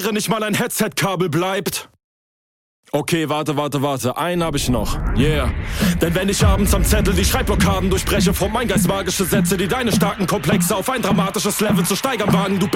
nicht mal ein Headset-Kabel bleibt. Okay, warte, einen hab ich noch, yeah. Denn wenn ich abends am Zettel die Schreibblockaden durchbreche, formt mein Geist magische Sätze, die deine starken Komplexe auf ein dramatisches Level zu steigern wagen. Du